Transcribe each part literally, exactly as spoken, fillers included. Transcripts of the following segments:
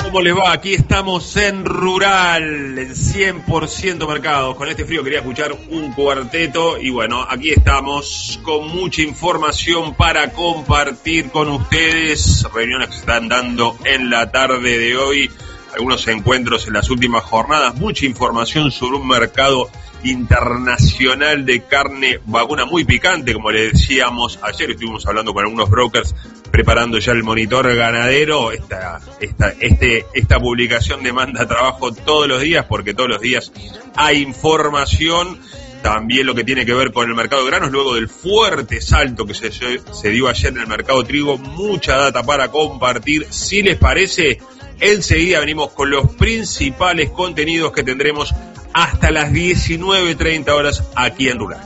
¿Cómo les va? Aquí estamos en Rural, en cien por ciento mercados. Con este frío quería escuchar un cuarteto y bueno, aquí estamos con mucha información para compartir con ustedes. Reuniones que se están dando en la tarde de hoy, algunos encuentros en las últimas jornadas, mucha información sobre un mercado internacional de carne vacuna muy picante, como le decíamos ayer. Estuvimos hablando con algunos brokers preparando ya el monitor ganadero. Esta, esta, este, esta publicación demanda trabajo todos los días porque todos los días hay información. También lo que tiene que ver con el mercado de granos, luego del fuerte salto que se, se dio ayer en el mercado de trigo, mucha data para compartir. Si les parece, enseguida venimos con los principales contenidos que tendremos hasta las diecinueve treinta horas aquí en Rural.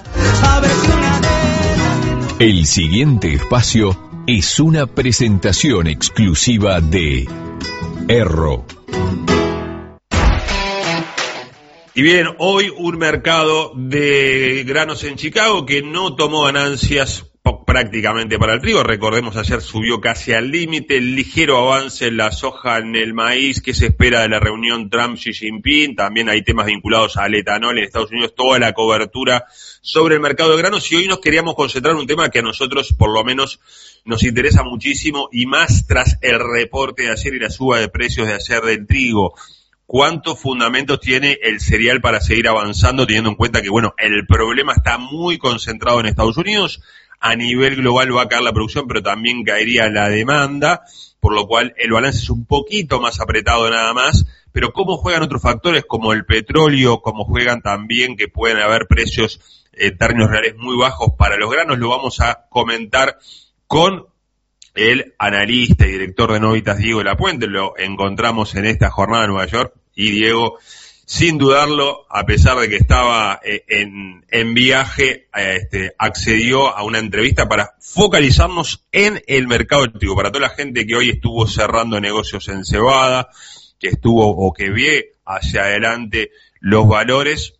El siguiente espacio es una presentación exclusiva de Erro. Y bien, hoy un mercado de granos en Chicago que no tomó ganancias prácticamente para el trigo. Recordemos, ayer subió casi al límite, el ligero avance en la soja, en el maíz. ¿Qué se espera de la reunión Trump-Xi Jinping? También hay temas vinculados al etanol en Estados Unidos, toda la cobertura sobre el mercado de granos. Y hoy nos queríamos concentrar en un tema que a nosotros por lo menos nos interesa muchísimo, y más tras el reporte de ayer y la suba de precios de ayer del trigo. ¿Cuántos fundamentos tiene el cereal para seguir avanzando, teniendo en cuenta que, bueno, el problema está muy concentrado en Estados Unidos? A nivel global va a caer la producción, pero también caería la demanda, por lo cual el balance es un poquito más apretado nada más. Pero cómo juegan otros factores como el petróleo, cómo juegan también que pueden haber precios en términos reales muy bajos para los granos, lo vamos a comentar con el analista y director de Novitas, Diego Lapuente. Lo encontramos en esta jornada en Nueva York y Diego, sin dudarlo, a pesar de que estaba eh, en, en viaje, eh, este, accedió a una entrevista para focalizarnos en el mercado del trigo. Para toda la gente que hoy estuvo cerrando negocios en cebada, que estuvo o que ve hacia adelante los valores,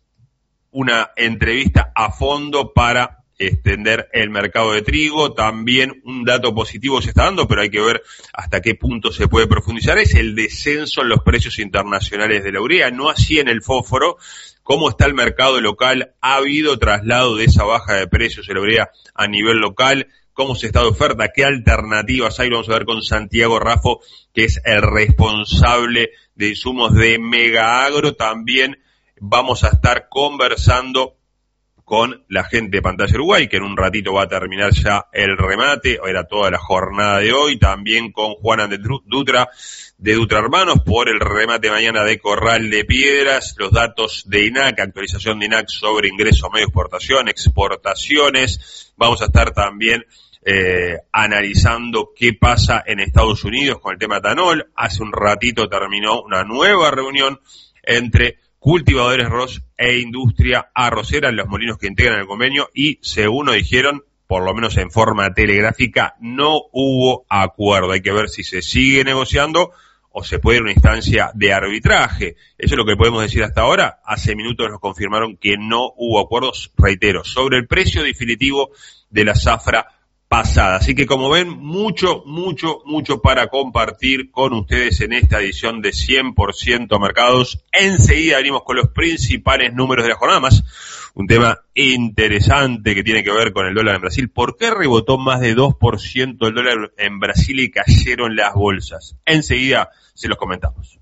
una entrevista a fondo para extender el mercado de trigo. También un dato positivo se está dando, pero hay que ver hasta qué punto se puede profundizar, es el descenso en los precios internacionales de la urea, no así en el fósforo. ¿Cómo está el mercado local? ¿Ha habido traslado de esa baja de precios de la urea a nivel local? ¿Cómo se está de oferta? ¿Qué alternativas hay? Vamos a ver con Santiago Raffo, que es el responsable de insumos de Mega Agro. También vamos a estar conversando con la gente de Pantalla Uruguay, que en un ratito va a terminar ya el remate, era toda la jornada de hoy. También con Juana de Dutra, de Dutra Hermanos, por el remate mañana de Corral de Piedras, los datos de I N A C, actualización de I N A C sobre ingreso medio exportación, exportaciones. Vamos a estar también eh, analizando qué pasa en Estados Unidos con el tema etanol. Hace un ratito terminó una nueva reunión entre cultivadores arroz e industria arrocera, los molinos que integran el convenio, y según nos dijeron, por lo menos en forma telegráfica, no hubo acuerdo. Hay que ver si se sigue negociando o se puede ir a una instancia de arbitraje. Eso es lo que podemos decir hasta ahora. Hace minutos nos confirmaron que no hubo acuerdos, reitero, sobre el precio definitivo de la zafra pasada. Así que, como ven, mucho, mucho, mucho para compartir con ustedes en esta edición de cien por ciento Mercados. Enseguida venimos con los principales números de la jornada, más un tema interesante que tiene que ver con el dólar en Brasil. ¿Por qué rebotó más de dos por ciento el dólar en Brasil y cayeron las bolsas? Enseguida se los comentamos.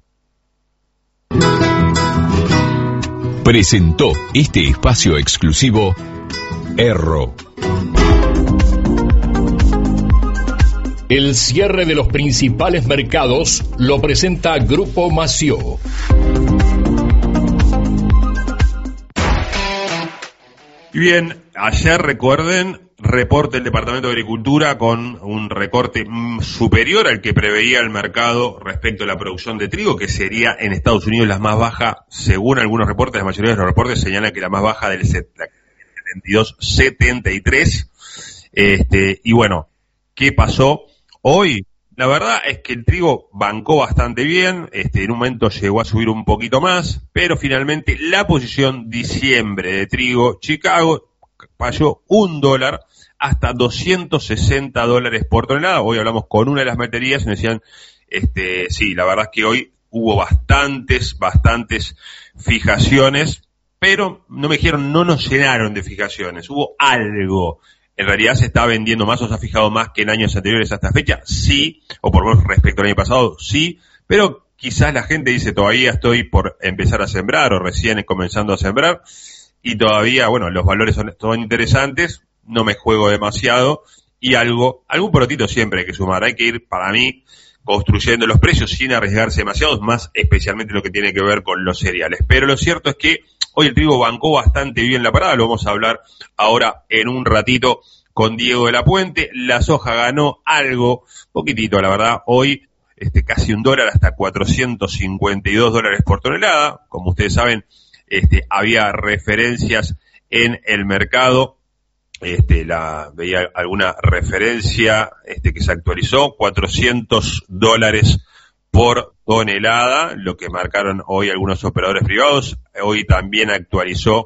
Presentó este espacio exclusivo Erro. El cierre de los principales mercados lo presenta Grupo Mació. Y bien, ayer, recuerden, reporte del Departamento de Agricultura con un recorte superior al que preveía el mercado respecto a la producción de trigo, que sería en Estados Unidos la más baja, según algunos reportes. La mayoría de los reportes señalan que la más baja del setenta y dos setenta y tres. Este, y bueno, ¿qué pasó? Hoy, la verdad es que el trigo bancó bastante bien, este, en un momento llegó a subir un poquito más, pero finalmente la posición diciembre de trigo Chicago cayó un dólar hasta doscientos sesenta dólares por tonelada. Hoy hablamos con una de las meterías y me decían este, sí, la verdad es que hoy hubo bastantes, bastantes fijaciones, pero no me dijeron, no nos llenaron de fijaciones, hubo algo. En realidad se está vendiendo más o se ha fijado más que en años anteriores a esta fecha, sí, o por lo menos respecto al año pasado, sí, pero quizás la gente dice todavía estoy por empezar a sembrar o recién comenzando a sembrar y todavía, bueno, los valores son, son interesantes, no me juego demasiado y algo, algún porotito siempre hay que sumar, hay que ir para mí construyendo los precios sin arriesgarse demasiado, más especialmente lo que tiene que ver con los cereales. Pero lo cierto es que hoy el trigo bancó bastante bien la parada, lo vamos a hablar ahora en un ratito con Diego de la Puente. La soja ganó algo, poquitito la verdad, hoy este casi un dólar hasta cuatrocientos cincuenta y dos dólares por tonelada. Como ustedes saben, este había referencias en el mercado. Este, la, veía alguna referencia, este, que se actualizó, cuatrocientos dólares por tonelada, lo que marcaron hoy algunos operadores privados. Hoy también actualizó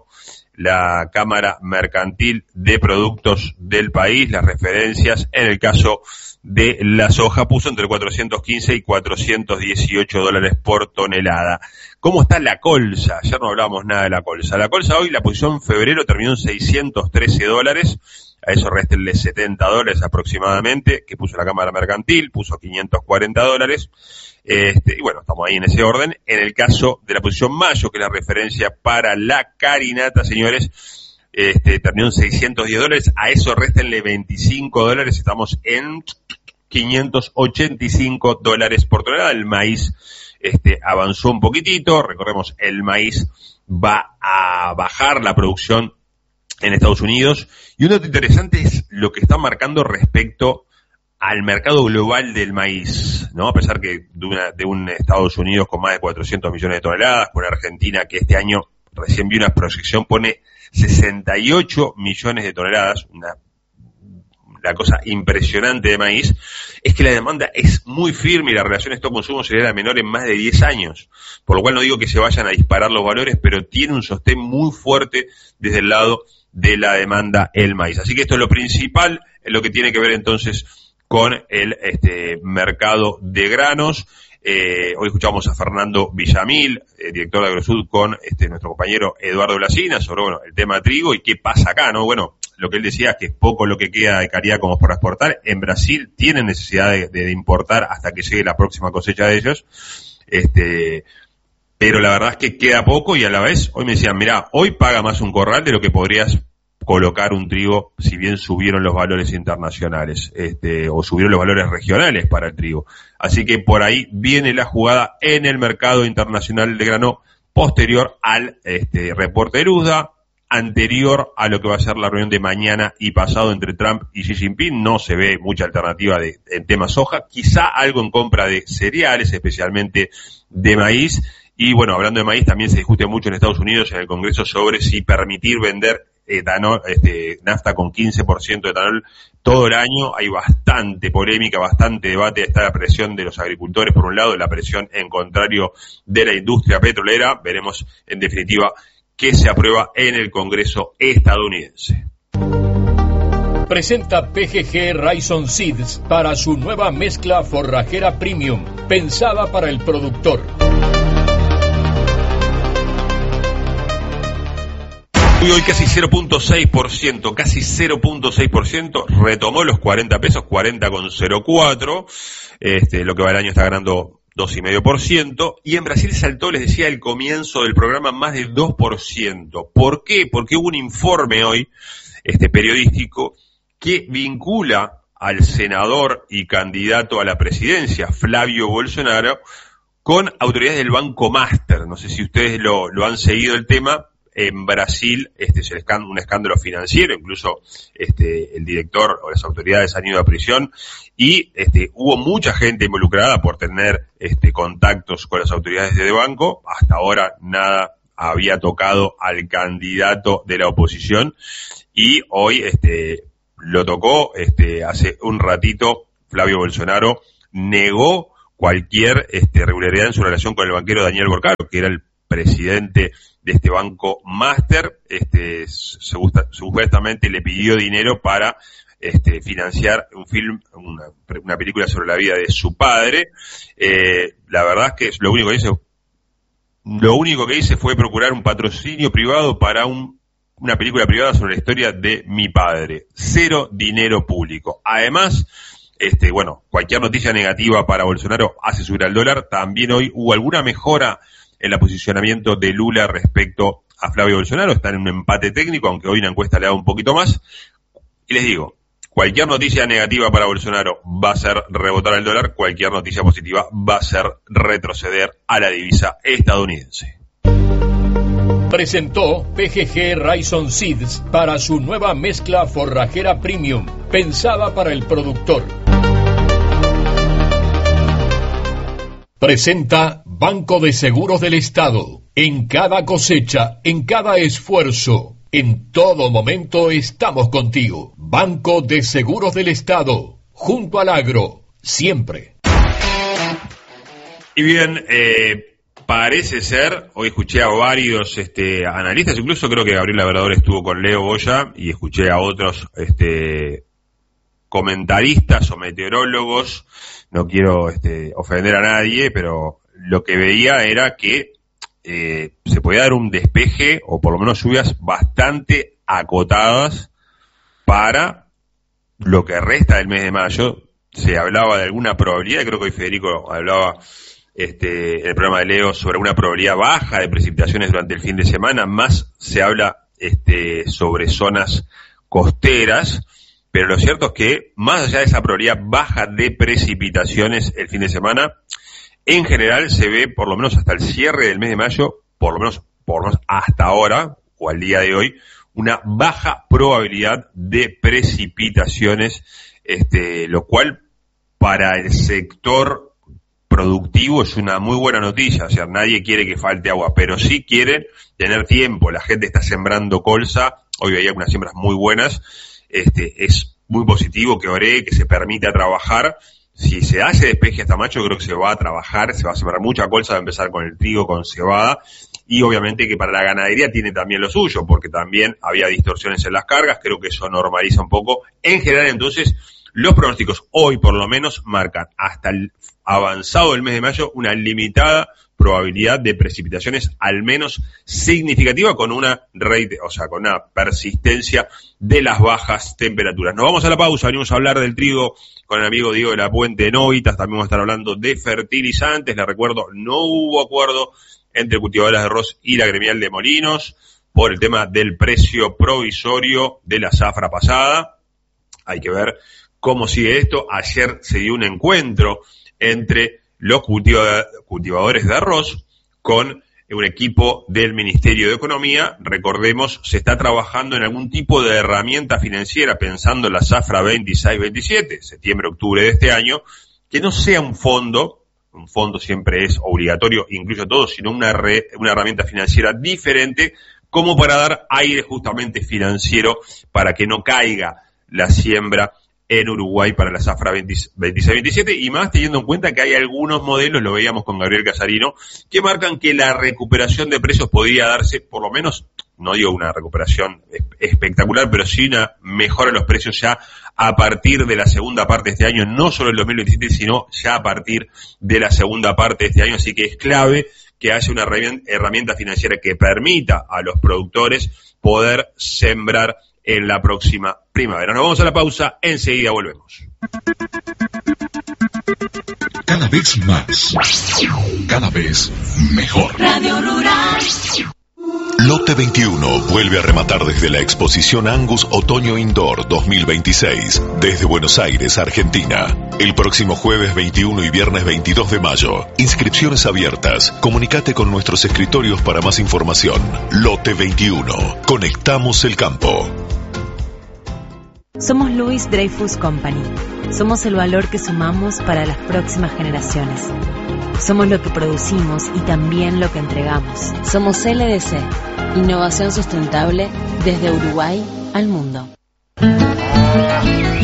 la Cámara Mercantil de Productos del país, las referencias, en el caso de la soja, puso entre cuatrocientos quince y cuatrocientos dieciocho dólares por tonelada. ¿Cómo está la colza? Ayer no hablábamos nada de la colza. La colza hoy, la posición en febrero terminó en seiscientos trece dólares, a eso réstenle setenta dólares aproximadamente, que puso la Cámara Mercantil, puso quinientos cuarenta dólares, este, y bueno, estamos ahí en ese orden. En el caso de la posición mayo, que es la referencia para la carinata, señores, este, terminó en seiscientos diez dólares, a eso réstenle veinticinco dólares, estamos en quinientos ochenta y cinco dólares por tonelada. El maíz este avanzó un poquitito, recordemos, el maíz va a bajar la producción en Estados Unidos, y un dato interesante es lo que está marcando respecto al mercado global del maíz, ¿no? A pesar que de, una, de un Estados Unidos con más de cuatrocientos millones de toneladas, con Argentina que este año recién vi una proyección, pone sesenta y ocho millones de toneladas, una la cosa impresionante de maíz, es que la demanda es muy firme y la relación stock-consumo sería la menor en más de diez años, por lo cual no digo que se vayan a disparar los valores, pero tiene un sostén muy fuerte desde el lado de la demanda el maíz. Así que esto es lo principal, en lo que tiene que ver entonces con el este mercado de granos. Eh, hoy escuchamos a Fernando Villamil, eh, director de Agrosud, con este nuestro compañero Eduardo Blasina sobre bueno el tema trigo y qué pasa acá, ¿no? Bueno, lo que él decía es que es poco lo que queda de calidad como para exportar. En Brasil tienen necesidad de, de importar hasta que llegue la próxima cosecha de ellos, este, pero la verdad es que queda poco y a la vez hoy me decían, mirá, hoy paga más un corral de lo que podrías colocar un trigo, si bien subieron los valores internacionales, este, o subieron los valores regionales para el trigo. Así que por ahí viene la jugada en el mercado internacional de grano posterior al este reporte de USDA, anterior a lo que va a ser la reunión de mañana y pasado entre Trump y Xi Jinping. No se ve mucha alternativa de, en tema soja, quizá algo en compra de cereales, especialmente de maíz. Y bueno, hablando de maíz, también se discute mucho en Estados Unidos en el Congreso sobre si permitir vender etanol, este, nafta con quince por ciento de etanol todo el año. Hay bastante polémica, bastante debate. Está la presión de los agricultores por un lado, la presión en contrario de la industria petrolera. Veremos en definitiva qué se aprueba en el Congreso estadounidense. Presenta P G G Rhizome Seeds para su nueva mezcla forrajera premium, pensada para el productor. Y hoy casi cero punto seis por ciento, casi cero punto seis por ciento, retomó los cuarenta pesos, cuarenta con cero cuatro, este, lo que va el año está ganando dos coma cinco por ciento, y en Brasil saltó, les decía al comienzo del programa, más de dos por ciento. ¿Por qué? Porque hubo un informe hoy, este periodístico, que vincula al senador y candidato a la presidencia, Flavio Bolsonaro, con autoridades del Banco Master. No sé si ustedes lo, lo han seguido el tema. En Brasil este es un escándalo financiero, incluso este el director o las autoridades han ido a prisión y este hubo mucha gente involucrada por tener este contactos con las autoridades de banco. Hasta ahora nada había tocado al candidato de la oposición y hoy este lo tocó este hace un ratito. Flavio Bolsonaro negó cualquier este irregularidad en su relación con el banquero Daniel Borcaro, que era el presidente de este Banco Master. Este supuestamente le pidió dinero para este, financiar un film, una, una película sobre la vida de su padre. Eh, la verdad es que lo único que hice, lo único que hice fue procurar un patrocinio privado para un, una película privada sobre la historia de mi padre. Cero dinero público. Además, este, bueno, cualquier noticia negativa para Bolsonaro hace subir al dólar. También hoy hubo alguna mejora en el posicionamiento de Lula respecto a Flavio Bolsonaro. Está en un empate técnico, aunque hoy una encuesta le da un poquito más. Y les digo, cualquier noticia negativa para Bolsonaro va a ser rebotar el dólar, cualquier noticia positiva va a ser retroceder a la divisa estadounidense. Presentó P G G Rhizome Seeds para su nueva mezcla forrajera premium, pensada para el productor. Presenta Banco de Seguros del Estado. En cada cosecha, en cada esfuerzo, en todo momento estamos contigo. Banco de Seguros del Estado. Junto al agro, siempre. Y bien, eh, parece ser, hoy escuché a varios este, analistas, incluso creo que Gabriel Labrador estuvo con Leo Boya, y escuché a otros este, comentaristas o meteorólogos. No quiero este, ofender a nadie, pero lo que veía era que eh, se podía dar un despeje, o por lo menos lluvias bastante acotadas para lo que resta del mes de mayo. Se hablaba de alguna probabilidad, creo que hoy Federico hablaba este, en el programa de Leo sobre una probabilidad baja de precipitaciones durante el fin de semana, más se habla este, sobre zonas costeras. Pero lo cierto es que, más allá de esa probabilidad baja de precipitaciones el fin de semana, en general se ve, por lo menos hasta el cierre del mes de mayo, por lo menos, por lo menos hasta ahora, o al día de hoy, una baja probabilidad de precipitaciones, este, lo cual para el sector productivo es una muy buena noticia. O sea, nadie quiere que falte agua, pero sí quieren tener tiempo. La gente está sembrando colza, hoy hay algunas siembras muy buenas. Este, es muy positivo que ore, que se permita trabajar. Si se hace despeje hasta mayo, creo que se va a trabajar, se va a sembrar mucha colza, va a empezar con el trigo, con cebada, y obviamente que para la ganadería tiene también lo suyo, porque también había distorsiones en las cargas, creo que eso normaliza un poco. En general, entonces, los pronósticos hoy por lo menos marcan hasta el avanzado del mes de mayo una limitada probabilidad de precipitaciones al menos significativa, con una rate, o sea, con una persistencia de las bajas temperaturas. Nos vamos a la pausa, venimos a hablar del trigo con el amigo Diego de la Puente de Novitas, también vamos a estar hablando de fertilizantes. Les recuerdo, no hubo acuerdo entre cultivadores de arroz y la gremial de Molinos por el tema del precio provisorio de la zafra pasada. Hay que ver cómo sigue esto. Ayer se dio un encuentro entre los cultivadores de arroz con un equipo del Ministerio de Economía. Recordemos, se está trabajando en algún tipo de herramienta financiera pensando en la zafra veintiséis veintisiete, septiembre-octubre de este año, que no sea un fondo, un fondo siempre es obligatorio, incluye a todos, sino una, re, una herramienta financiera diferente, como para dar aire justamente financiero para que no caiga la siembra en Uruguay para la zafra veintiséis veintisiete, y más teniendo en cuenta que hay algunos modelos, lo veíamos con Gabriel Casarino, que marcan que la recuperación de precios podría darse, por lo menos, no digo una recuperación espectacular, pero sí una mejora en los precios ya a partir de la segunda parte de este año, no solo el dos mil veintisiete, sino ya a partir de la segunda parte de este año. Así que es clave que haya una herramienta financiera que permita a los productores poder sembrar en la próxima primavera. Nos vamos a la pausa, enseguida volvemos. Cada vez más, cada vez mejor. Radio Rural. Lote veintiuno vuelve a rematar desde la exposición Angus Otoño Indoor dos mil veintiséis, desde Buenos Aires, Argentina. El próximo jueves veintiuno y viernes veintidós de mayo. Inscripciones abiertas. Comunicate con nuestros escritorios para más información. Lote veintiuno. Conectamos el campo. Somos Louis Dreyfus Company. Somos el valor que sumamos para las próximas generaciones. Somos lo que producimos y también lo que entregamos. Somos L D C, innovación sustentable desde Uruguay al mundo.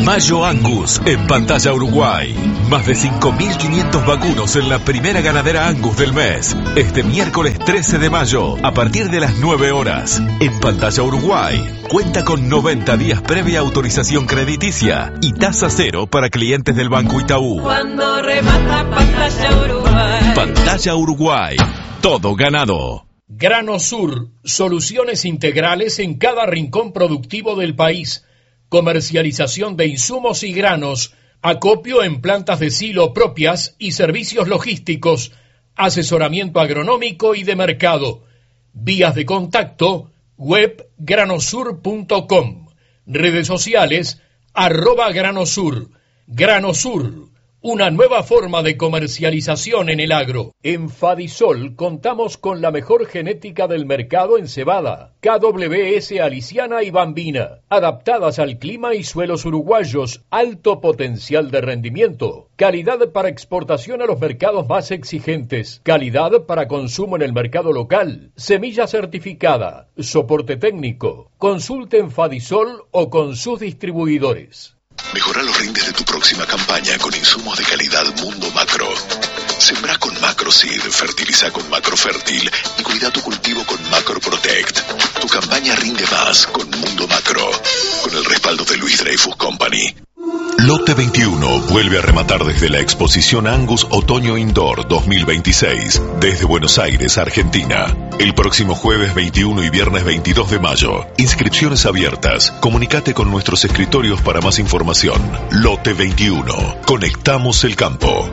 Mayo Angus en Pantalla Uruguay. Más de cinco mil quinientos vacunos en la primera ganadera Angus del mes. Este miércoles trece de mayo, a partir de las nueve horas. En Pantalla Uruguay. Cuenta con noventa días previa autorización crediticia y tasa cero para clientes del Banco Itaú. Cuando remata Pantalla Uruguay. Pantalla Uruguay. Todo ganado. Grano Sur, soluciones integrales en cada rincón productivo del país. Comercialización de insumos y granos, acopio en plantas de silo propias y servicios logísticos, asesoramiento agronómico y de mercado. Vías de contacto, web granosur punto com, redes sociales, arroba granosur. Granosur, una nueva forma de comercialización en el agro. En Fadisol contamos con la mejor genética del mercado en cebada, K W S aliciana y bambina, adaptadas al clima y suelos uruguayos, alto potencial de rendimiento, calidad para exportación a los mercados más exigentes, calidad para consumo en el mercado local, semilla certificada, soporte técnico. Consulte en Fadisol o con sus distribuidores. Mejora los rindes de tu próxima campaña con insumos de calidad Mundo Macro. Sembrá con Macroseed, fertiliza con Macrofértil y cuida tu cultivo con Macro Protect. Tu campaña rinde más con Mundo Macro, con el respaldo de Luis Dreyfus Company. Lote veintiuno vuelve a rematar desde la exposición Angus Otoño Indoor dos mil veintiséis, desde Buenos Aires, Argentina. El próximo jueves veintiuno y viernes veintidós de mayo. Inscripciones abiertas. Comunicate con nuestros escritorios para más información. Lote veintiuno. Conectamos el campo.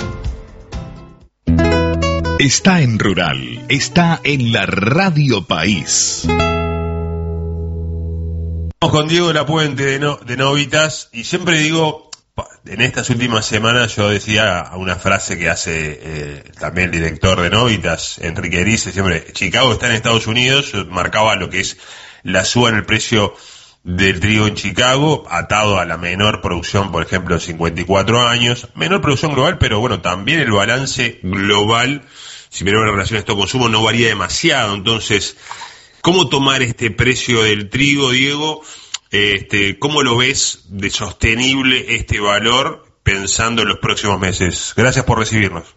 Está en Rural. Está en la Radio País. Con Diego Lapuente de, no, de Novitas, y siempre digo, en estas últimas semanas yo decía una frase que hace eh, también el director de Novitas, Enrique Erice, siempre, Chicago está en Estados Unidos, marcaba lo que es la suba en el precio del trigo en Chicago, atado a la menor producción, por ejemplo, en cincuenta y cuatro años, menor producción global, pero bueno, también el balance global, si miramos la relación esto-consumo, no varía demasiado, entonces... ¿Cómo tomar este precio del trigo, Diego? Este, ¿Cómo lo ves de sostenible este valor pensando en los próximos meses? Gracias por recibirnos.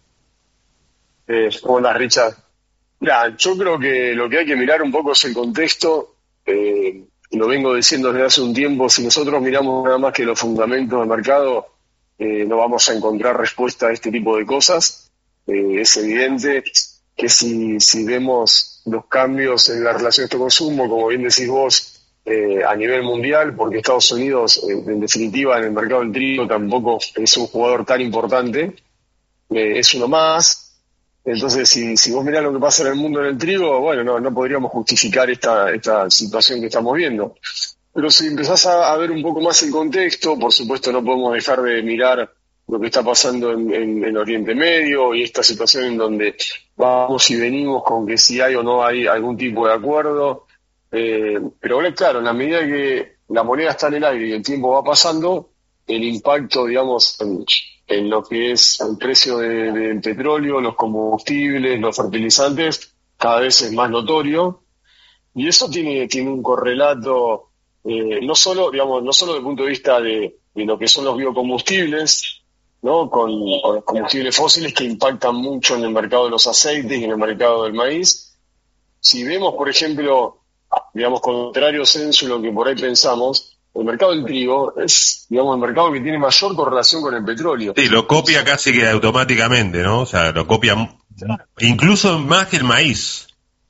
Eh, hola, Richard. Mira, yo creo que lo que hay que mirar un poco es el contexto. Eh, lo vengo diciendo desde hace un tiempo. Si nosotros miramos nada más que los fundamentos del mercado, eh, no vamos a encontrar respuesta a este tipo de cosas. Eh, es evidente que si, si vemos los cambios en la relación de consumo, como bien decís vos, eh, a nivel mundial, porque Estados Unidos, eh, en definitiva, en el mercado del trigo tampoco es un jugador tan importante, eh, es uno más. Entonces, si, si vos mirás lo que pasa en el mundo en el trigo, bueno, no, no podríamos justificar esta, esta situación que estamos viendo. Pero si empezás a, a ver un poco más el contexto, por supuesto no podemos dejar de mirar lo que está pasando en, en, en Oriente Medio y esta situación en donde vamos y venimos con que si hay o no hay algún tipo de acuerdo. Eh, pero claro, en la medida que la moneda está en el aire y el tiempo va pasando, el impacto, digamos, en, en lo que es el precio de, del petróleo, los combustibles, los fertilizantes, cada vez es más notorio. Y eso tiene, tiene un correlato, eh, no solo, digamos, no solo desde el punto de vista de, de lo que son los biocombustibles, ¿no? Con, con los combustibles fósiles que impactan mucho en el mercado de los aceites y en el mercado del maíz. Si vemos, por ejemplo, digamos, contrario censo lo que por ahí pensamos, el mercado del trigo es, digamos, el mercado que tiene mayor correlación con el petróleo. Sí, lo copia casi que automáticamente, ¿no? O sea, lo copia incluso más que el maíz.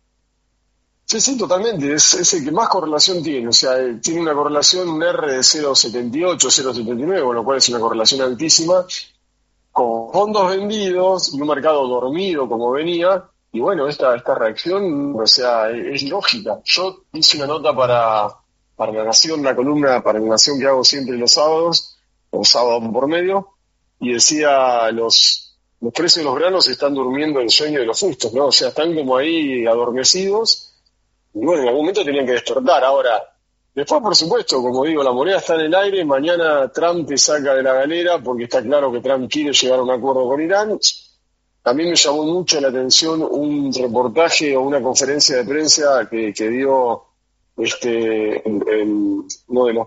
Sí, sí, totalmente. Es, es el que más correlación tiene. O sea, tiene una correlación, un R de cero coma setenta y ocho, cero coma setenta y nueve, con lo cual es una correlación altísima, con fondos vendidos y un mercado dormido como venía. Y bueno, esta esta reacción, o sea, es, es lógica. Yo hice una nota para, para La Nación, una columna para La Nación que hago siempre los sábados, los sábados por medio, y decía, los, los precios de los granos están durmiendo el sueño de los justos, ¿no? O sea, están como ahí adormecidos. Y bueno, en algún momento tenían que despertar. Ahora, después, por supuesto, como digo, la moneda está en el aire. Mañana Trump te saca de la galera porque está claro que Trump quiere llegar a un acuerdo con Irán. También me llamó mucho la atención un reportaje o una conferencia de prensa que, que dio este el, el, uno de los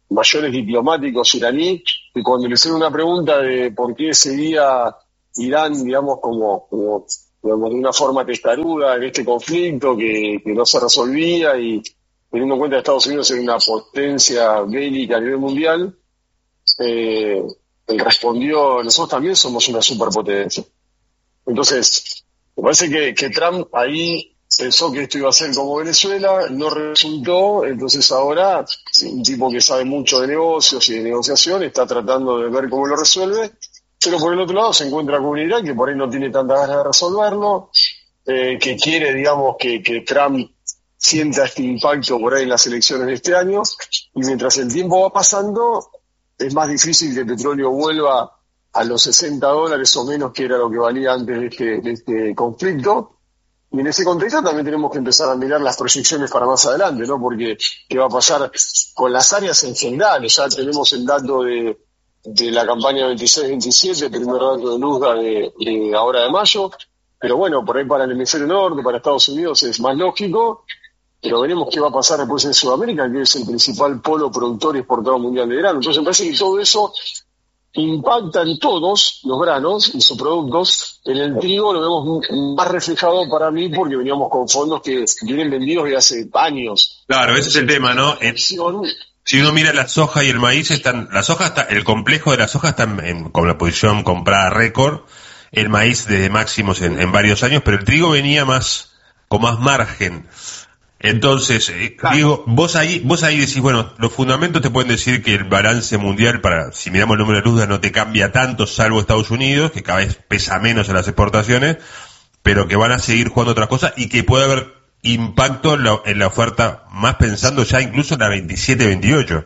mayores diplomáticos iraní, que cuando le hicieron una pregunta de por qué seguía Irán, digamos, como, como digamos, de una forma testaruda en este conflicto que, que no se resolvía, y teniendo en cuenta que Estados Unidos era una potencia bélica a nivel mundial, eh, él respondió: nosotros también somos una superpotencia. Entonces, me parece que, que Trump ahí pensó que esto iba a ser como Venezuela, no resultó, entonces ahora un tipo que sabe mucho de negocios y de negociación está tratando de ver cómo lo resuelve, pero por el otro lado se encuentra con Irán, que por ahí no tiene tanta ganas de resolverlo, eh, que quiere, digamos, que, que Trump sienta este impacto por ahí en las elecciones de este año, y mientras el tiempo va pasando, es más difícil que el petróleo vuelva a los sesenta dólares o menos, que era lo que valía antes de este, de este conflicto. Y en ese contexto también tenemos que empezar a mirar las proyecciones para más adelante, ¿no? Porque qué va a pasar con las áreas en general. Ya tenemos el dato de, de la campaña veintiséis veintisiete, el primer dato de Luzda de, de ahora de mayo. Pero bueno, por ahí para el hemisferio norte, para Estados Unidos es más lógico. Pero veremos qué va a pasar después en Sudamérica, que es el principal polo productor y exportador mundial de grano. Entonces me parece que todo eso impacta en todos los granos y sus productos. En el trigo lo vemos más reflejado para mí, porque veníamos con fondos que vienen vendidos de hace años. Claro, ese es el tema, ¿no? En, si uno mira la soja y el maíz, están, la soja está, el complejo de la soja está en, en, con la posición comprada récord, el maíz de máximos en, en varios años, pero el trigo venía más, con más margen. Entonces, eh, claro. digo, vos ahí, vos ahí decís, bueno, los fundamentos te pueden decir que el balance mundial, para, si miramos el número de Luzda, no te cambia tanto, salvo Estados Unidos, que cada vez pesa menos en las exportaciones, pero que van a seguir jugando otras cosas, y que puede haber impacto en la, en la oferta, más pensando ya incluso en la veintisiete veintiocho.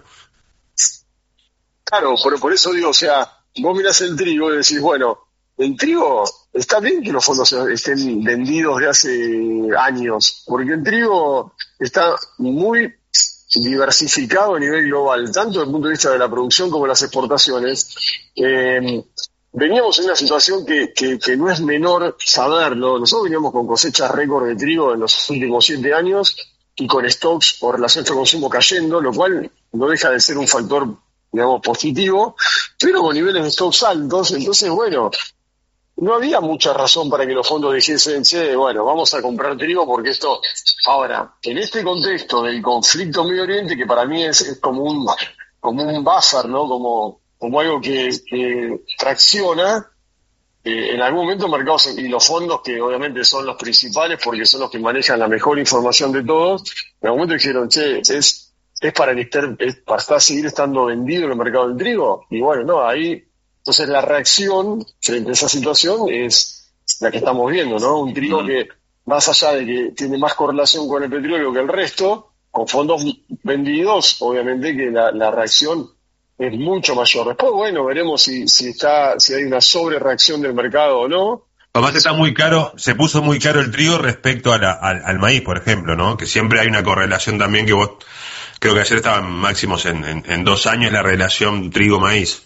Claro, por, por eso digo, o sea, vos mirás el trigo y decís, bueno, el trigo, está bien que los fondos estén vendidos de hace años, porque el trigo está muy diversificado a nivel global, tanto desde el punto de vista de la producción como de las exportaciones. Eh, veníamos en una situación que, que, que no es menor saberlo. Nosotros veníamos con cosechas récord de trigo en los últimos siete años y con stocks por relación al consumo cayendo, lo cual no deja de ser un factor, digamos, positivo, pero con niveles de stocks altos. Entonces, bueno, no había mucha razón para que los fondos dijesen, che, bueno, vamos a comprar trigo porque esto... Ahora, en este contexto del conflicto en Medio Oriente, que para mí es, es como un como un buzzer, ¿no? Como, como algo que, que tracciona, eh, en algún momento mercados y los fondos, que obviamente son los principales porque son los que manejan la mejor información de todos, en algún momento dijeron, che, es, es para, el exter- es para seguir estando vendido en el mercado del trigo. Y bueno, no, ahí... Entonces la reacción frente a esa situación es la que estamos viendo, ¿no? Un trigo que, más allá de que tiene más correlación con el petróleo que el resto, con fondos vendidos, obviamente que la, la reacción es mucho mayor. Después, bueno, veremos si, si está, si hay una sobrereacción del mercado o no. Además está muy caro, se puso muy caro el trigo respecto a la, al, al maíz, por ejemplo, ¿no? Que siempre hay una correlación también, que vos, creo que ayer estaban máximos en, en, en dos años la relación trigo-maíz.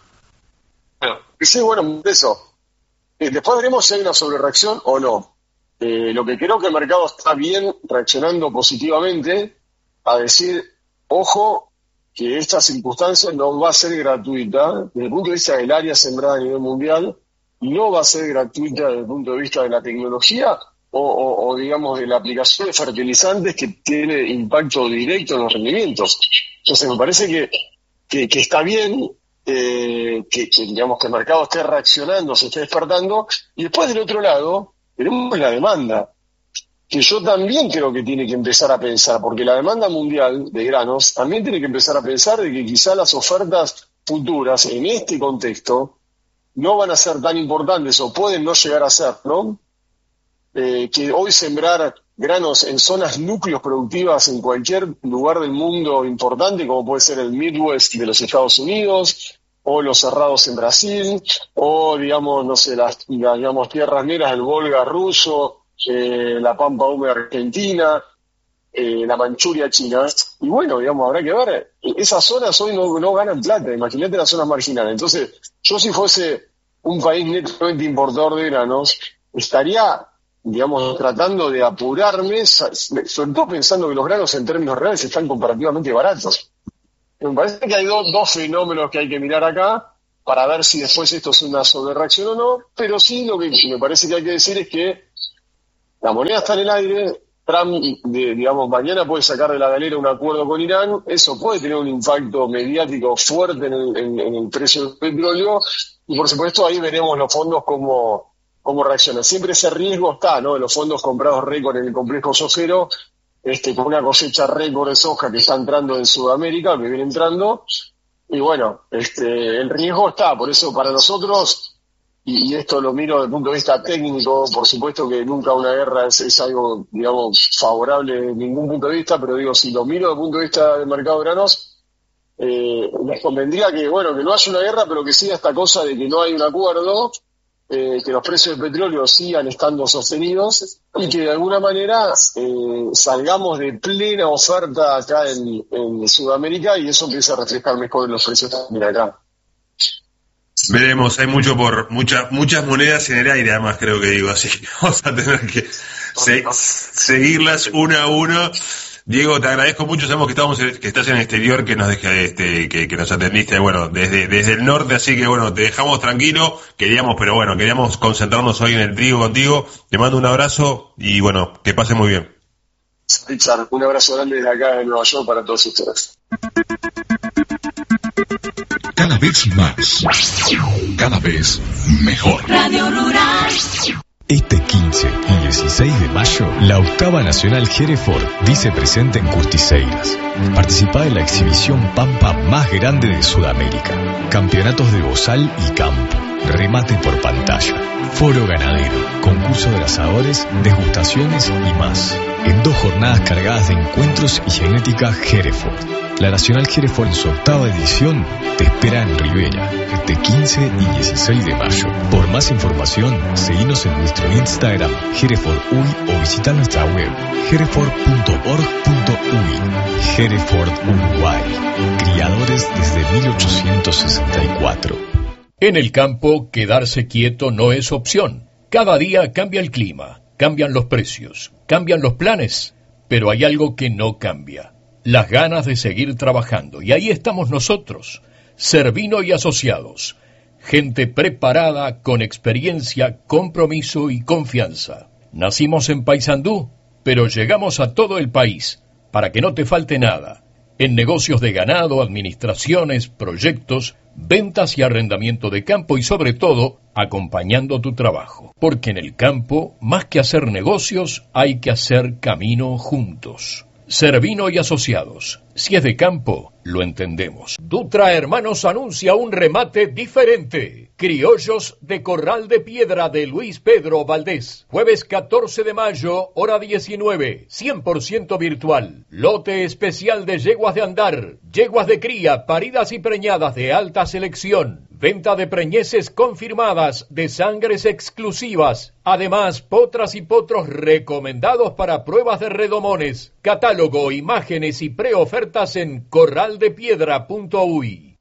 Sí, bueno, eso. Eh, después veremos si hay una sobrereacción o no. Eh, lo que creo que el mercado está bien reaccionando positivamente a decir, ojo, que esta circunstancia no va a ser gratuita desde el punto de vista del área sembrada a nivel mundial, no va a ser gratuita desde el punto de vista de la tecnología o, o, o digamos, de la aplicación de fertilizantes que tiene impacto directo en los rendimientos. Entonces me parece que, que, que está bien. Eh, que, que digamos que el mercado esté reaccionando, se esté despertando, y después del otro lado tenemos la demanda, que yo también creo que tiene que empezar a pensar, porque la demanda mundial de granos también tiene que empezar a pensar de que quizá las ofertas futuras en este contexto no van a ser tan importantes o pueden no llegar a ser, ¿no? Eh, que hoy sembrar granos en zonas núcleos productivas en cualquier lugar del mundo importante, como puede ser el Midwest de los Estados Unidos, o los cerrados en Brasil, o digamos, no sé, las, las digamos, tierras negras del Volga ruso, eh, la Pampa húmeda argentina, eh, la Manchuria china, y bueno, digamos, habrá que ver, esas zonas hoy no, no ganan plata, imagínate las zonas marginales. Entonces, yo si fuese un país netamente importador de granos, estaría, digamos, tratando de apurarme, sobre todo pensando que los granos en términos reales están comparativamente baratos. Me parece que hay do, dos fenómenos que hay que mirar acá para ver si después esto es una sobrereacción o no, pero sí lo que me parece que hay que decir es que la moneda está en el aire. Trump, de, digamos, mañana puede sacar de la galera un acuerdo con Irán, eso puede tener un impacto mediático fuerte en el, en, en el precio del petróleo, y por supuesto ahí veremos los fondos cómo, cómo reaccionan. Siempre ese riesgo está, ¿no? De los fondos comprados récord en el complejo sojero, este, con una cosecha récord de soja que está entrando en Sudamérica, que viene entrando, y bueno, este, el riesgo está, por eso para nosotros, y, y esto lo miro desde el punto de vista técnico, por supuesto que nunca una guerra es, es algo, digamos, favorable de ningún punto de vista, pero digo, si lo miro desde el punto de vista del mercado de granos, eh, les convendría que, bueno, que no haya una guerra, pero que siga esta cosa de que no hay un acuerdo, eh, que los precios del petróleo sigan estando sostenidos y que de alguna manera eh, salgamos de plena oferta acá en, en Sudamérica y eso empiece a reflejar mejor en los precios también acá. Veremos, hay mucho por muchas muchas monedas en el aire, además creo que digo, así que vamos a tener que se, seguirlas una a una. Diego, te agradezco mucho, sabemos que estamos que estás en el exterior, que nos deje, este, que, que nos atendiste, bueno, desde desde el norte, así que bueno, te dejamos tranquilo, queríamos, pero bueno, queríamos concentrarnos hoy en el trigo contigo. Te mando un abrazo y bueno, que pase muy bien. Richard, un abrazo grande desde acá de Nueva York para todos ustedes. Cada vez más, cada vez mejor. Radio Rural. Este quince y dieciséis de mayo, la octava Nacional Hereford dice presente en Custiceiras. Participa en la exhibición Pampa más grande de Sudamérica. Campeonatos de bozal y campo. Remate por pantalla. Foro ganadero. Concurso de asadores, degustaciones y más. En dos jornadas cargadas de encuentros y genética Hereford. La Nacional Hereford en su octava edición te espera en Rivera, este quince y dieciséis de mayo. Por más información, seguinos en nuestro Instagram, Hereford U I, o visita nuestra web, hereford punto org punto u i. Hereford Uruguay, criadores desde mil ochocientos sesenta y cuatro. En el campo, quedarse quieto no es opción. Cada día cambia el clima, cambian los precios, cambian los planes, pero hay algo que no cambia. Las ganas de seguir trabajando, y ahí estamos nosotros, Servino y Asociados, gente preparada, con experiencia, compromiso y confianza. Nacimos en Paysandú, pero llegamos a todo el país, para que no te falte nada, en negocios de ganado, administraciones, proyectos, ventas y arrendamiento de campo y sobre todo, acompañando tu trabajo. Porque en el campo, más que hacer negocios, hay que hacer camino juntos. Servino y Asociados. Si es de campo, lo entendemos. Dutra Hermanos anuncia un remate diferente. Criollos de Corral de Piedra de Luis Pedro Valdés. Jueves catorce de mayo, hora diecinueve. cien por ciento virtual. Lote especial de yeguas de andar. Yeguas de cría, paridas y preñadas de alta selección. Venta de preñeces confirmadas, de sangres exclusivas. Además, potras y potros recomendados para pruebas de redomones. Catálogo, imágenes y preofertas en corral de piedra punto u i.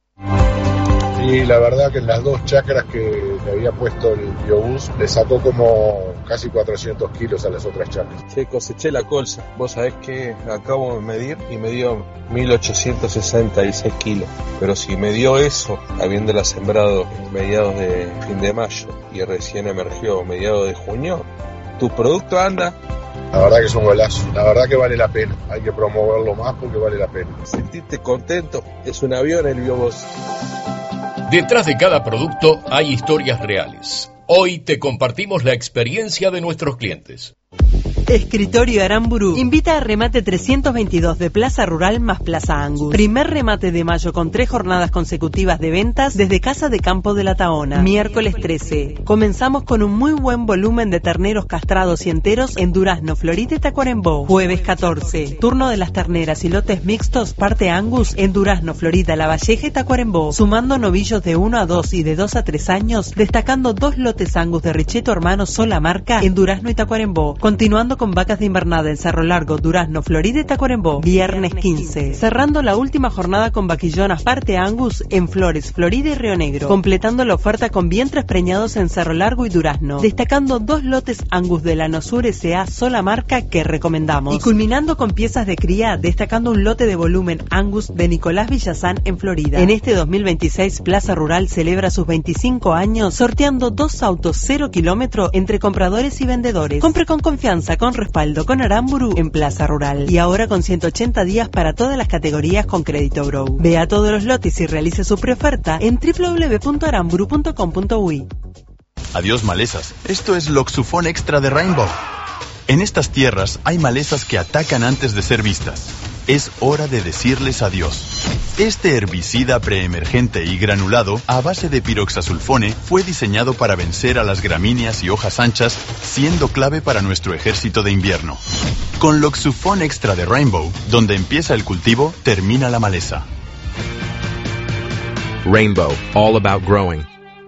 Y la verdad que en las dos chacras que le había puesto el biobús le sacó como casi cuatrocientos kilos a las otras chacras. Sí, coseché la colza. Vos sabés que acabo de medir y me dio mil ochocientos sesenta y seis kilos. Pero si me dio eso, habiéndola sembrado mediados de fin de mayo y recién emergió mediados de junio, tu producto anda. La verdad que es un golazo, la verdad que vale la pena, hay que promoverlo más porque vale la pena. Sentirte contento, es un avión el biobús. Detrás de cada producto hay historias reales. Hoy te compartimos la experiencia de nuestros clientes. Escritorio Aramburu invita a remate trescientos veintidós de Plaza Rural más Plaza Angus. Primer remate de mayo con tres jornadas consecutivas de ventas desde Casa de Campo de la Taona. Miércoles trece. Comenzamos con un muy buen volumen de terneros castrados y enteros en Durazno, Florida y Tacuarembó. Jueves catorce. Turno de las terneras y lotes mixtos parte Angus en Durazno, Florida, La Valleja y Tacuarembó. Sumando novillos de uno a dos y de dos a tres años, destacando dos lotes Angus de Richeto Hermanos sola marca en Durazno y Tacuarembó. Continuando cerrando con vacas de invernada en Cerro Largo, Durazno, Florida y Tacuarembó, viernes quince. Cerrando la última jornada con vaquillonas parte Angus en Flores, Florida y Río Negro. Completando la oferta con vientres preñados en Cerro Largo y Durazno. Destacando dos lotes Angus de la Nosur S A, sola marca que recomendamos. Y culminando con piezas de cría, destacando un lote de volumen Angus de Nicolás Villazán en Florida. En este dos mil veintiséis, Plaza Rural celebra sus veinticinco años sorteando dos autos cero kilómetro entre compradores y vendedores. Compre con confianza, con respaldo, con Aramburu en Plaza Rural. Y ahora con ciento ochenta días para todas las categorías con Crédito Brow. Vea todos los lotes y realice su preoferta en doble u doble u doble u punto aramburu punto com punto uy. Adiós malezas. Esto es Loxufón Extra de Rainbow. En estas tierras hay malezas que atacan antes de ser vistas. Es hora de decirles adiós. Este herbicida preemergente y granulado a base de piroxasulfone fue diseñado para vencer a las gramíneas y hojas anchas, siendo clave para nuestro ejército de invierno. Con Loxufón Extra de Rainbow, donde empieza el cultivo, termina la maleza. Rainbow, all about growing.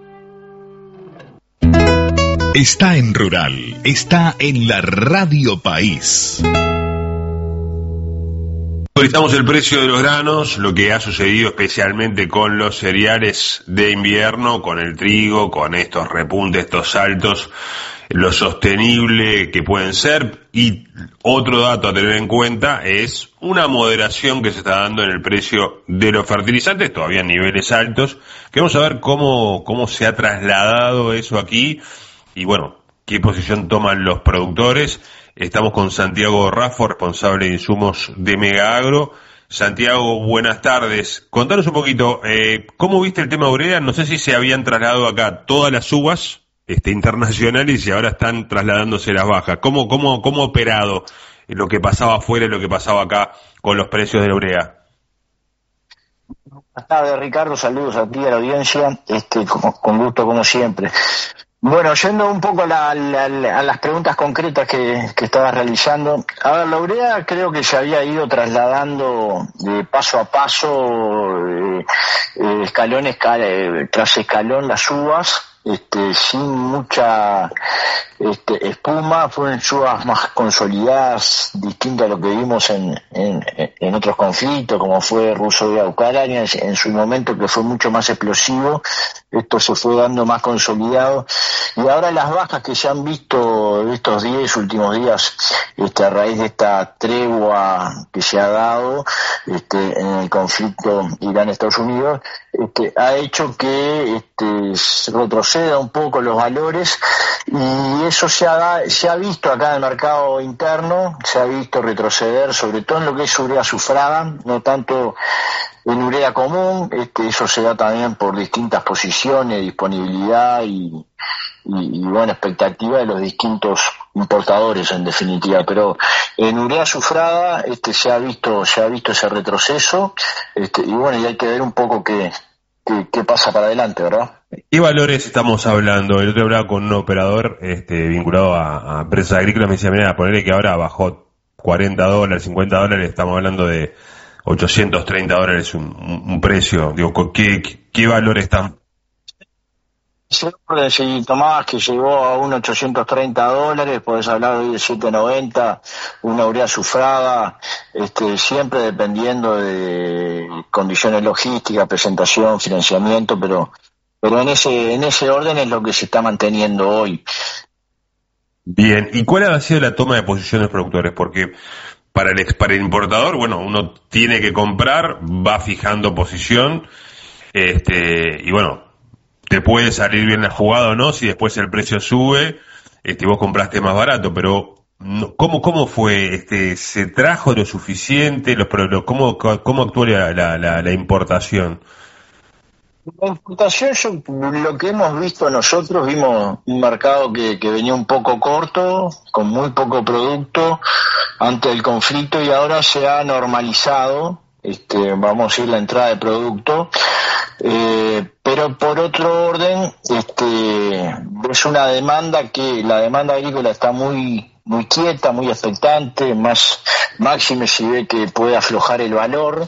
Está en Rural, está en la Radio País. Actualizamos el precio de los granos, lo que ha sucedido especialmente con los cereales de invierno, con el trigo, con estos repuntes, estos saltos, lo sostenible que pueden ser. Y otro dato a tener en cuenta es una moderación que se está dando en el precio de los fertilizantes, todavía en niveles altos. Queremos saber cómo, cómo se ha trasladado eso aquí y bueno, qué posición toman los productores. Estamos con Santiago Raffo, responsable de insumos de Mega Agro. Santiago, buenas tardes. Contanos un poquito, eh, ¿cómo viste el tema urea? No sé si se habían trasladado acá todas las uvas este, internacionales y ahora están trasladándose las bajas. ¿Cómo, cómo, cómo ha operado lo que pasaba afuera y lo que pasaba acá con los precios de la urea? Buenas tardes, Ricardo. Saludos a ti, a la audiencia. Este, con, con gusto, como siempre. Bueno, yendo un poco a, la, la, la, a las preguntas concretas que, que estabas realizando. A ver, la urea creo que se había ido trasladando de paso a paso, eh, eh, escalón escal, eh, tras escalón, las uvas, este, sin mucha este, espuma. Fueron uvas más consolidadas, distintas a lo que vimos en, en, en otros conflictos, como fue Rusia-Ucrania en, en su momento, que fue mucho más explosivo. Esto se fue dando más consolidado. Y ahora las bajas que se han visto estos diez últimos días, este, a raíz de esta tregua que se ha dado este, en el conflicto Irán-Estados Unidos, este, ha hecho que este, se retroceda un poco los valores, y eso se ha, se ha visto acá en el mercado interno, se ha visto retroceder, sobre todo en lo que es urea azufrada, no tanto en urea común. Este, eso se da también por distintas posiciones, disponibilidad y, y, y buena expectativa de los distintos importadores, en definitiva. Pero en urea azufrada este, se ha visto se ha visto ese retroceso, este, y bueno, y hay que ver un poco qué, qué, qué pasa para adelante, ¿verdad? ¿Qué valores estamos hablando? El otro día hablaba con un operador este, vinculado a, a empresas agrícolas, me decía, mira, ponerle que ahora bajó cuarenta dólares, cincuenta dólares, estamos hablando de ochocientos treinta dólares un, un precio. Digo, ¿qué, qué, qué valores están? Si tomabas que llegó a unos ochocientos treinta dólares, podés hablar hoy de setecientos noventa, una urea azufrada, este, siempre dependiendo de condiciones logísticas, presentación, financiamiento, pero pero en ese en ese orden es lo que se está manteniendo hoy. Bien, ¿y cuál ha sido la toma de posición de los productores? Porque para el, para el importador, bueno, uno tiene que comprar, va fijando posición, este, y bueno, te puede salir bien la jugada o no, si después el precio sube, este, vos compraste más barato, pero ¿cómo, cómo fue? Este, ¿se trajo lo suficiente? Los, ¿cómo, cómo actuó la, la, la, la importación? La importación, yo, lo que hemos visto nosotros, vimos un mercado que, que venía un poco corto, con muy poco producto antes del conflicto, y ahora se ha normalizado, este, vamos a ir la entrada de producto, eh, pero por otro orden, este, es una demanda que, la demanda agrícola está muy muy quieta, muy expectante, más máxime si ve que puede aflojar el valor.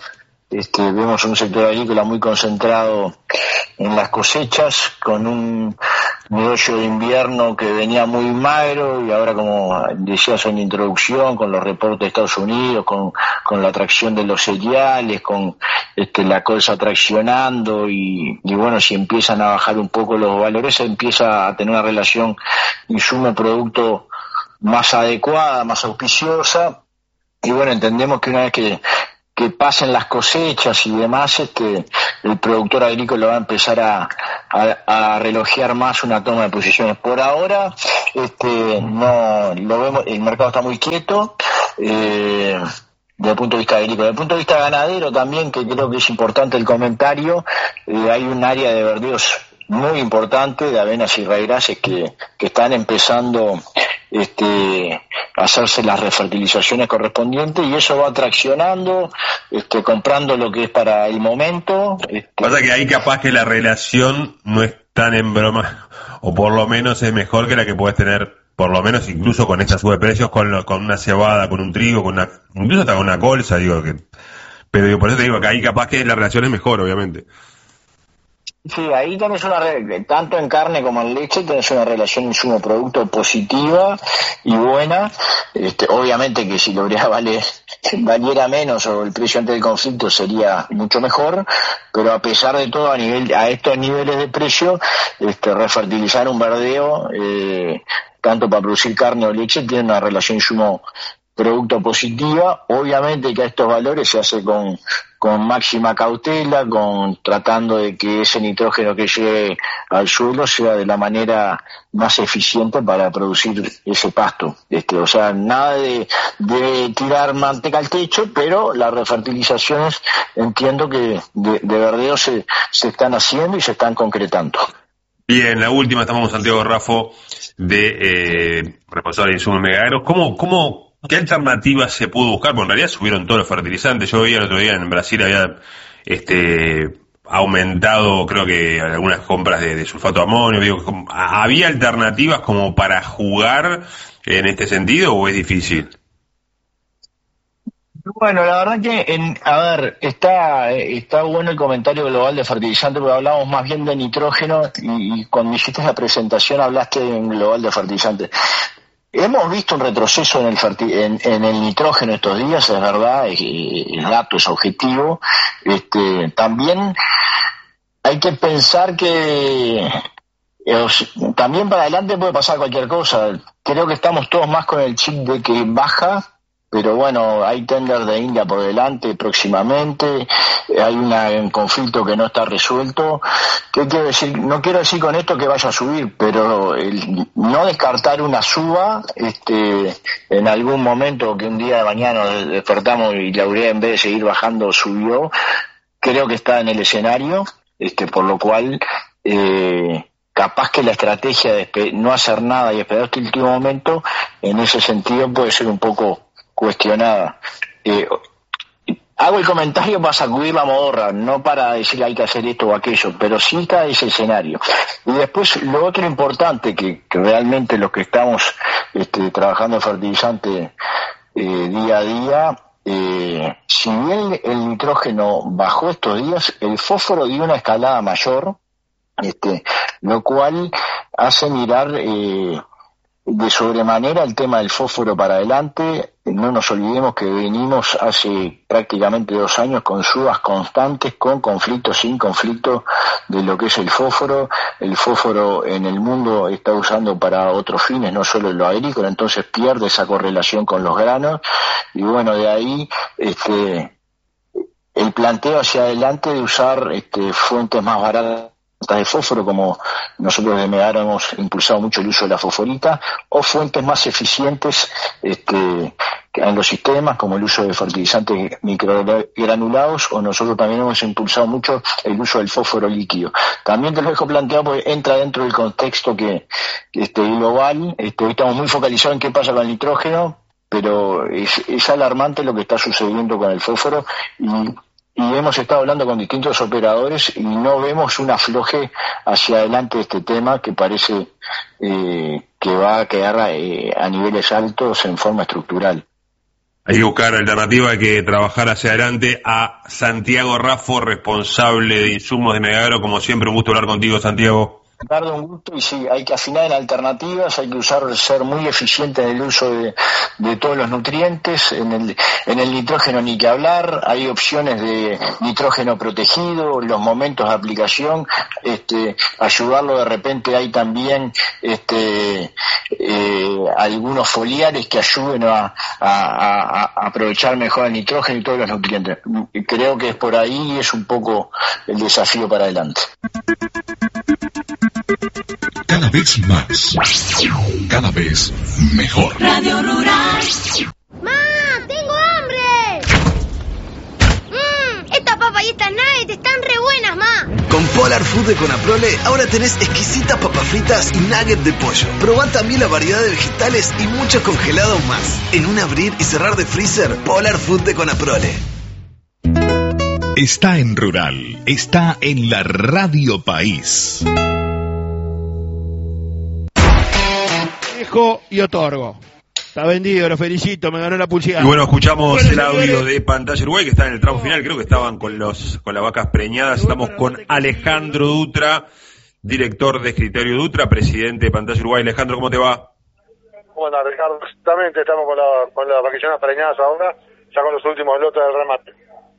Este, vemos un sector agrícola muy concentrado en las cosechas, con un negocio de invierno que venía muy magro y ahora, como decías en la introducción, con los reportes de Estados Unidos, con, con la tracción de los cereales, con este, la colza traccionando y, y bueno, si empiezan a bajar un poco los valores, se empieza a tener una relación insumo-producto más adecuada, más auspiciosa. Y bueno, entendemos que una vez que que pasen las cosechas y demás, este, el productor agrícola va a empezar a, a, a relojear más una toma de posiciones. Por ahora, este, no lo vemos, el mercado está muy quieto, eh, desde el punto de vista agrícola. Desde el punto de vista ganadero también, que creo que es importante el comentario, eh, hay un área de verdeos muy importante de avenas y raíces que, que están empezando este, a hacerse las refertilizaciones correspondientes y eso va traccionando, este, comprando lo que es para el momento. Este... Pasa que ahí capaz que la relación no es tan en broma, o por lo menos es mejor que la que puedes tener, por lo menos incluso con esta sube de precios, con, lo, con una cebada, con un trigo, con una, incluso hasta con una colza, digo que, pero digo, por eso te digo que ahí capaz que la relación es mejor, obviamente. Sí, ahí tenés una, tanto en carne como en leche, tenés una relación insumo-producto positiva y buena. Este, obviamente que si la urea vale, valiera menos o el precio antes del conflicto sería mucho mejor, pero a pesar de todo, a nivel a estos niveles de precio, este, refertilizar un verdeo, eh, tanto para producir carne o leche, tiene una relación insumo-producto positiva. Obviamente que a estos valores se hace con con máxima cautela, con tratando de que ese nitrógeno que llegue al suelo sea de la manera más eficiente para producir ese pasto. Este, o sea, nada de, de tirar manteca al techo, pero las refertilizaciones entiendo que de, de verdeo se, se están haciendo y se están concretando. Bien, la última, estamos con Santiago Raffo, de eh, responsable de insumos megaagros. ¿Cómo, cómo ¿Qué alternativas se pudo buscar? Porque en realidad subieron todos los fertilizantes. Yo veía el otro día en Brasil había este aumentado, creo que algunas compras de, de sulfato de amonio. Digo, ¿había alternativas como para jugar en este sentido o es difícil? Bueno, la verdad que, en, a ver, está está bueno el comentario global de fertilizante, porque hablamos más bien de nitrógeno y, y cuando hiciste la presentación hablaste en global de fertilizante. Hemos visto un retroceso en el, ferti- en, en el nitrógeno estos días, es verdad, el dato es objetivo. Este, también hay que pensar que eh, también para adelante puede pasar cualquier cosa. Creo que estamos todos más con el chip de que baja, pero bueno, hay tender de India por delante próximamente, hay una, un conflicto que no está resuelto. ¿Qué quiero decir? No quiero decir con esto que vaya a subir, pero el no descartar una suba, este, en algún momento que un día de mañana nos despertamos y la urea en vez de seguir bajando subió, creo que está en el escenario, este, por lo cual eh, capaz que la estrategia de no hacer nada y esperar este último momento, en ese sentido puede ser un poco cuestionada. Eh, hago el comentario para sacudir la modorra, no para decir hay que hacer esto o aquello, pero sí está ese escenario. Y después lo otro importante, que, que realmente los que estamos este, trabajando en fertilizante eh, día a día, eh, si bien el nitrógeno bajó estos días, el fósforo dio una escalada mayor, este, lo cual hace mirar eh, de sobremanera el tema del fósforo para adelante. No nos olvidemos que venimos hace prácticamente dos años con subas constantes, con conflictos, sin conflicto de lo que es el fósforo. El fósforo en el mundo está usando para otros fines, no solo en lo agrícola, entonces pierde esa correlación con los granos. Y bueno, de ahí este el planteo hacia adelante de usar este fuentes más baratas de fósforo, como nosotros de Meagro hemos impulsado mucho el uso de la fosforita, o fuentes más eficientes este, en los sistemas, como el uso de fertilizantes microgranulados, o nosotros también hemos impulsado mucho el uso del fósforo líquido. También te lo dejo planteado porque entra dentro del contexto que, que este global, este, hoy estamos muy focalizados en qué pasa con el nitrógeno, pero es, es alarmante lo que está sucediendo con el fósforo y Y hemos estado hablando con distintos operadores y no vemos un afloje hacia adelante de este tema que parece eh, que va a quedar eh, a niveles altos en forma estructural. Hay que buscar alternativa, hay que trabajar hacia adelante. A Santiago Raffo, responsable de insumos de Megagro, como siempre, un gusto hablar contigo, Santiago. Ricardo, un gusto, y sí, hay que afinar en alternativas, hay que usar, ser muy eficiente en el uso de, de todos los nutrientes, en el, en el nitrógeno ni que hablar, hay opciones de nitrógeno protegido, los momentos de aplicación, este, ayudarlo de repente, hay también este, eh, algunos foliares que ayuden a, a, a, a aprovechar mejor el nitrógeno y todos los nutrientes. Creo que es por ahí y es un poco el desafío para adelante. Cada vez más, cada vez mejor. Radio Rural. ¡Má! ¡Tengo hambre! Mmm, estas papas y estas nuggets están re buenas, ma. Con Polar Food de Conaprole, ahora tenés exquisitas papas fritas y nuggets de pollo. Probá también la variedad de vegetales y muchos congelados más. En un abrir y cerrar de freezer, Polar Food de Conaprole. Está en Rural, está en la Radio País. Dejo y otorgo. Está vendido, lo felicito, me ganó la pulseada. Y bueno, escuchamos bueno, el audio señores. de Pantalla Uruguay, que está en el tramo final, creo que estaban con los con las vacas preñadas. Estamos con Alejandro Dutra, director de Escritorio Dutra, presidente de Pantalla Uruguay. Alejandro, ¿cómo te va? Bueno, Ricardo, exactamente, estamos con, la, con las vaquillonas preñadas ahora, ya con los últimos lotes del remate.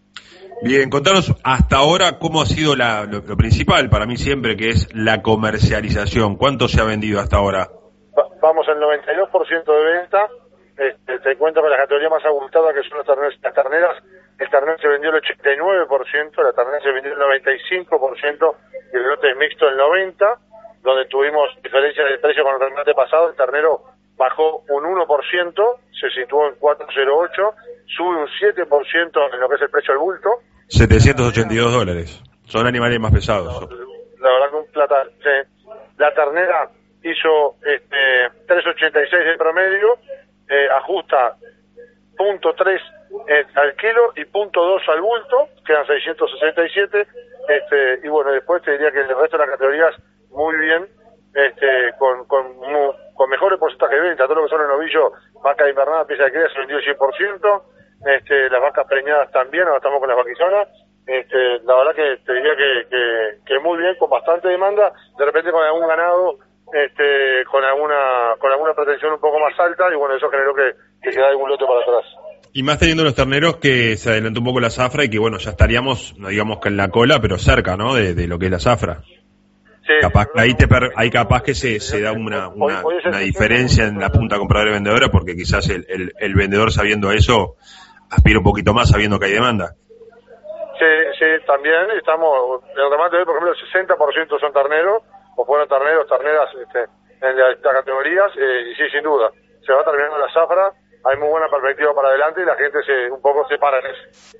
Bien, contanos hasta ahora cómo ha sido la, lo, lo principal para mí siempre, que es la comercialización. ¿Cuánto se ha vendido hasta ahora? Vamos al noventa y dos por ciento de venta, este, te cuento con la categoría más abultada que son las terneras, las terneras, el ternero se vendió el ochenta y nueve por ciento, la ternera se vendió el noventa y cinco por ciento y el lote mixto el noventa por ciento, donde tuvimos diferencia de precio con el remate pasado, el ternero bajó un uno por ciento, se situó en cuatrocientos ocho, sube un siete por ciento en lo que es el precio del bulto. setecientos ochenta y dos dólares, son animales más pesados. La verdad que un platal, sí. La ternera hizo este, tres ochenta y seis de promedio, eh, ajusta punto tres eh, al kilo y punto dos al bulto, quedan seiscientos sesenta y siete, este, y bueno, después te diría que el resto de las categorías muy bien, este, con, con, muy, con mejores porcentajes de venta, todo lo que son el novillo, vaca invernada, pieza de cría se vendió el cien por ciento, este, las vacas preñadas también, ahora estamos con las vaquizonas. Este, la verdad que te diría que, que, que muy bien, con bastante demanda, de repente con algún ganado este, con alguna con alguna pretensión un poco más alta, y bueno, eso generó que, que se da algún lote para atrás. Y más teniendo los terneros que se adelantó un poco la zafra y que bueno, ya estaríamos, no digamos que en la cola, pero cerca, ¿no? De, de lo que es la zafra. Sí, capaz que ahí te per, ahí capaz que se, se da una, una, hoy, hoy una diferencia en la punta compradora y vendedora, porque quizás el, el, el vendedor sabiendo eso aspira un poquito más sabiendo que hay demanda. Sí, sí, también estamos, el remate de hoy, por ejemplo, el sesenta por ciento son terneros, o fueron terneros, terneras este, en las categorías, eh, y sí, sin duda, se va terminando la zafra, hay muy buena perspectiva para adelante y la gente se un poco se para en eso.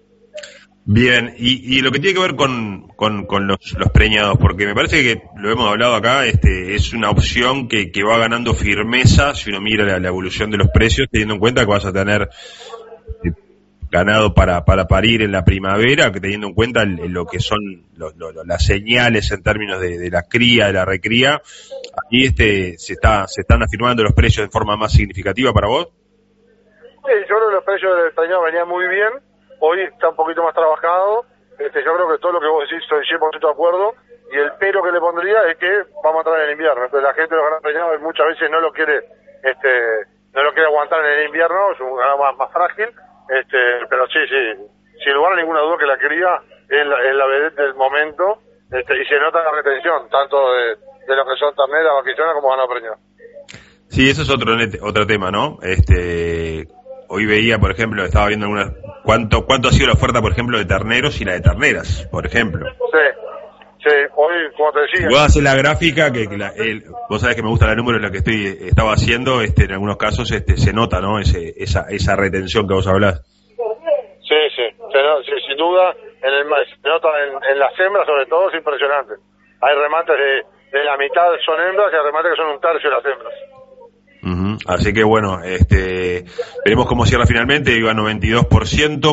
Bien, y, y lo que tiene que ver con, con, con los, los preñados, porque me parece que lo hemos hablado acá, este es una opción que, que va ganando firmeza si uno mira la, la evolución de los precios, teniendo en cuenta que vas a tener eh, ganado para, para parir en la primavera, que teniendo en cuenta el, el, lo que son lo, lo, las señales en términos de, de la cría, de la recría, aquí este se está se están afirmando los precios de forma más significativa para vos. Sí, yo creo que los precios del preñado venían muy bien, hoy está un poquito más trabajado, este, yo creo que todo lo que vos decís estoy cien por ciento de acuerdo, y el pero que le pondría es que vamos a entrar en el invierno, entonces la gente de los ganados preñados muchas veces no lo quiere este no lo quiere aguantar en el invierno, es un ganado más, más frágil. Este, pero sí, sí, sin lugar a ninguna duda que la cría es la, es la vedette del momento, este, y se nota la retención, tanto de, de lo que son terneras, vaquillonas como ganado preñado. Sí, eso es otro otro tema, ¿no? Este, hoy veía, por ejemplo, estaba viendo algunas, cuánto cuánto ha sido la oferta, por ejemplo, de terneros y la de terneras, por ejemplo. Sí, sí, hoy, como te decía. Voy a hacer la gráfica, que, que la, el, vos sabés que me gusta la número en la que estoy, estaba haciendo, este, en algunos casos, este, se nota, ¿no? Ese, esa, esa retención que vos hablás. Sí, sí, se no, sí, sin duda, en el, se nota en, en las hembras, sobre todo, es impresionante. Hay remates de, de la mitad son hembras y hay remates que son un tercio de las hembras. Uh-huh. Así que bueno, este, veremos cómo cierra finalmente, iba noventa y dos por ciento.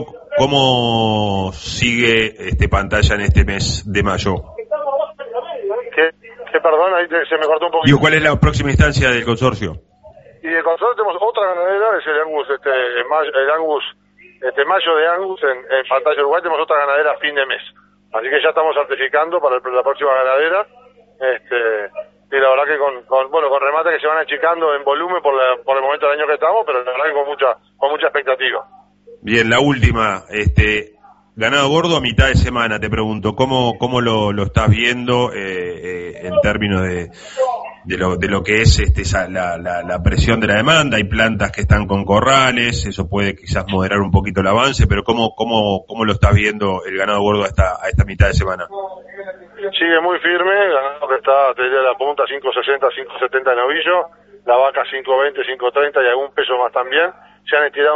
¿Cómo sigue este Pantalla en este mes de mayo? ¿Qué, qué perdón? Ahí te, se me cortó un poquito. Digo, ¿cuál es la próxima instancia del consorcio? Y y de control tenemos otra ganadera, es el Angus, este, el Angus, este mayo de Angus en, en Pantalla Uruguay, tenemos otra ganadera a fin de mes. Así que ya estamos certificando para el, la próxima ganadera, este, y la verdad que con, con, bueno, con remates que se van achicando en volumen por, la, por el momento del año que estamos, pero la verdad que con mucha, con mucha expectativa. Bien, la última, este, ganado gordo a mitad de semana, te pregunto, ¿cómo, cómo lo, lo estás viendo, eh, eh, en términos de, de lo, de lo que es, este, esa, la, la, la presión de la demanda? Hay plantas que están con corrales, eso puede quizás moderar un poquito el avance, pero ¿cómo, cómo, cómo lo estás viendo el ganado gordo a esta, a esta mitad de semana? Sigue muy firme, el ganado que está, te diría, la punta cinco sesenta, cinco setenta de novillo, la vaca cinco veinte, cinco treinta y algún peso más también. Se han estirado